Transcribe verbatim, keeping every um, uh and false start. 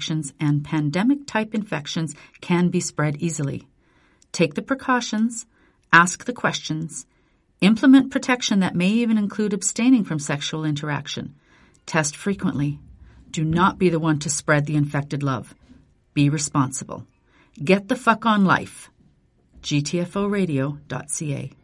infections and pandemic-type infections can be spread easily. Take the precautions, ask the questions, implement protection that may even include abstaining from sexual interaction. Test frequently. Do not be the one to spread the infected love. Be responsible. Get the fuck on life. G T F O radio dot C A